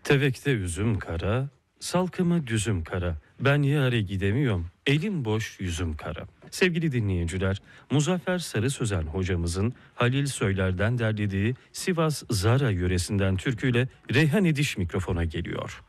Tevekte üzüm kara, salkımı düzüm kara. Ben yâre gidemiyorum, elim boş yüzüm kara. Sevgili dinleyiciler, Muzaffer Sarı Sözen hocamızın Halil Söyler'den derlediği Sivas Zara yöresinden türküyle Reyhan Ediş mikrofona geliyor.